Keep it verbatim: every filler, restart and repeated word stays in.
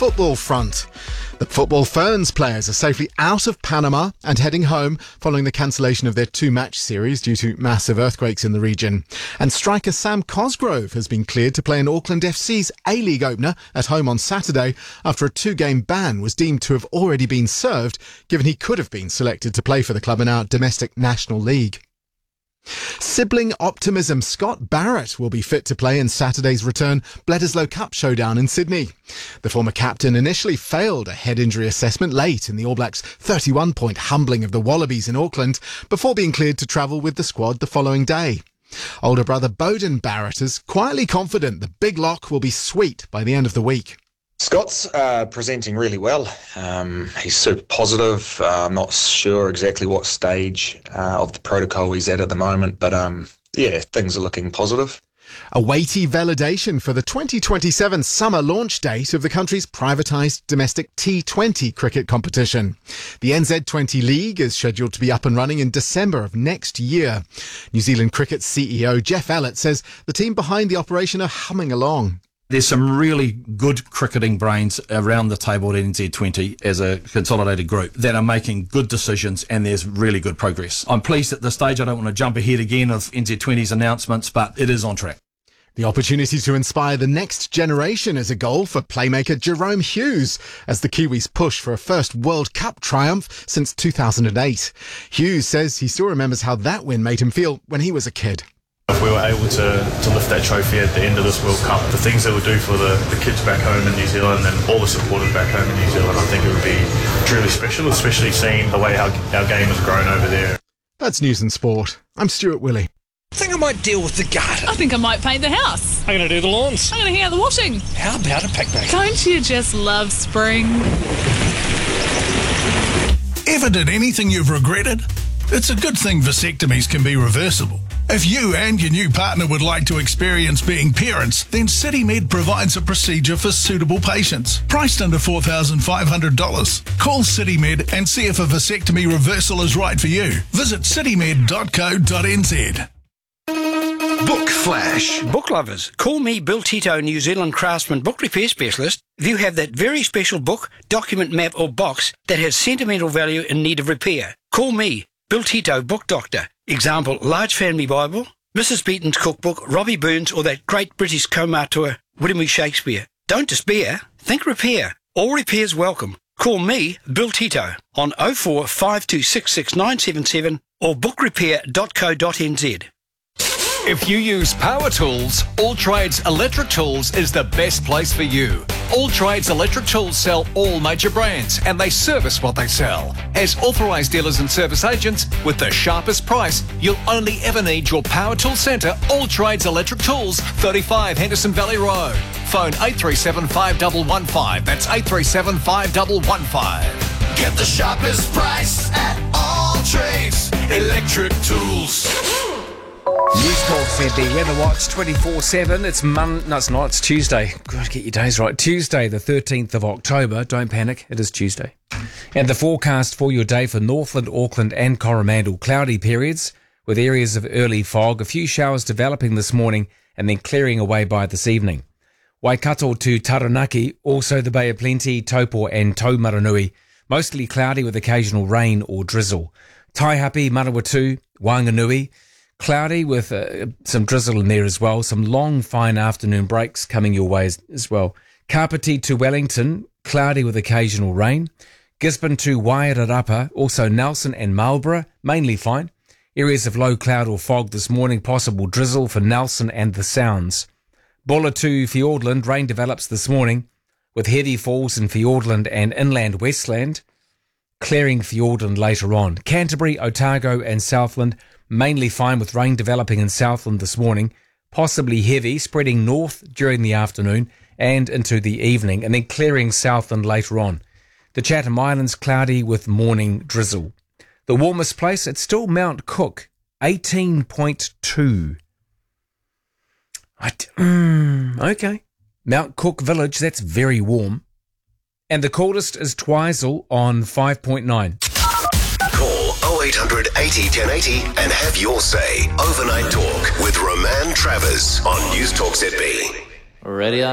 football front. The Football Ferns players are safely out of Panama and heading home following the cancellation of their two-match series due to massive earthquakes in the region. And striker Sam Cosgrove has been cleared to play in Auckland F C's A-League opener at home on Saturday after a two-game ban was deemed to have already been served, given he could have been selected to play for the club in our domestic National League. Sibling optimism. Scott Barrett will be fit to play in Saturday's return Bledisloe Cup showdown in Sydney. The former captain initially failed a head injury assessment late in the All Blacks' thirty-one point humbling of the Wallabies in Auckland before being cleared to travel with the squad the following day. Older brother Beauden Barrett is quietly confident the big lock will be sweet by the end of the week. Scott's uh, presenting really well. Um, he's super positive. Uh, I'm not sure exactly what stage uh, of the protocol he's at at the moment, but um, yeah, things are looking positive. A weighty validation for the twenty twenty-seven summer launch date of the country's privatised domestic T twenty cricket competition. The N Z twenty League is scheduled to be up and running in December of next year. New Zealand Cricket C E O Jeff Ellett says the team behind the operation are humming along. There's some really good cricketing brains around the table at N Z twenty as a consolidated group that are making good decisions, and there's really good progress. I'm pleased at this stage. I don't want to jump ahead again of N Z twenty's announcements, but it is on track. The opportunity to inspire the next generation is a goal for playmaker Jerome Hughes as the Kiwis push for a first World Cup triumph since two thousand eight. Hughes says he still remembers how that win made him feel when he was a kid. If we were able to, to lift that trophy at the end of this World Cup, the things it would do for the, the kids back home in New Zealand and all the supporters back home in New Zealand, I think it would be truly special, especially seeing the way our, our game has grown over there. That's News and Sport. I'm Stuart Willey. I think I might deal with the garden. I think I might paint the house. I'm going to do the lawns. I'm going to hang out the washing. How about a picnic? Don't you just love spring? Ever did anything you've regretted? It's a good thing vasectomies can be reversible. If you and your new partner would like to experience being parents, then CityMed provides a procedure for suitable patients, priced under four thousand five hundred dollars. Call CityMed and see if a vasectomy reversal is right for you. Visit citymed dot co dot n z. Book Flash. Book lovers, call me Bill Tito, New Zealand Craftsman Book Repair Specialist. If you have that very special book, document, map or box that has sentimental value in need of repair, call me, Bill Tito, Book Doctor. Example, Large Family Bible, Missus Beaton's Cookbook, Robbie Burns, or that great British co-author, William E. Shakespeare. Don't despair, think repair. All repairs welcome. Call me, Bill Tito, on oh four five two six six nine seven seven or book repair dot co dot n z. If you use power tools, All Trades Electric Tools is the best place for you. All Trades Electric Tools sell all major brands and they service what they sell. As authorised dealers and service agents, with the sharpest price, you'll only ever need your power tool centre, All Trades Electric Tools, thirty-five Henderson Valley Road. Phone eight three seven five one one five. That's eight three seven five one one five. Get the sharpest price at All Trades Electric Tools. News Talk Z B Weather Watch twenty-four seven. It's Mon... No, it's not. It's Tuesday. Got to get your days right. Tuesday, the thirteenth of October. Don't panic. It is Tuesday. And the forecast for your day for Northland, Auckland and Coromandel. Cloudy periods with areas of early fog. A few showers developing this morning and then clearing away by this evening. Waikato to Taranaki. Also the Bay of Plenty, Taupo and Taumaranui. Mostly cloudy with occasional rain or drizzle. Taihape, Manawatu, Wanganui. Cloudy with uh, some drizzle in there as well. Some long, fine afternoon breaks coming your way as, as well. Kapiti to Wellington, cloudy with occasional rain. Gisborne to Wairarapa, also Nelson and Marlborough, mainly fine. Areas of low cloud or fog this morning, possible drizzle for Nelson and the Sounds. Bulla to Fiordland, rain develops this morning with heavy falls in Fiordland and inland Westland. Clearing Fiordland later on. Canterbury, Otago and Southland, mainly fine with rain developing in Southland this morning, possibly heavy, spreading north during the afternoon and into the evening, and then clearing Southland later on. The Chatham Islands cloudy with morning drizzle. The warmest place, it's still Mount Cook, eighteen point two. I d- mm, okay. Mount Cook Village, that's very warm. And the coldest is Twizel on five point nine. Call oh eight hundred eighty ten eighty and have your say. Overnight Talk with Roman Travers on News Talk Z B. Ready?